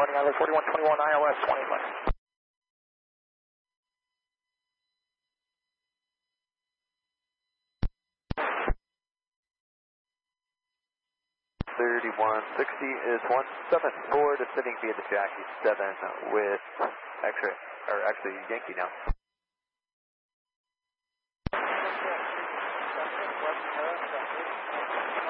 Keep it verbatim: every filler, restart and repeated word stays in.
morning, I L S forty-one twenty-one, I L S twenty-one. thirty-one sixty is one seven four, descending via the Jackie seven with X-ray, or actually Yankee now.